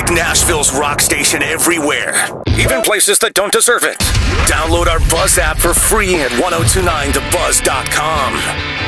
Nashville's rock station everywhere, even places that don't deserve it. Download our Buzz app for free at 1029thebuzz.com.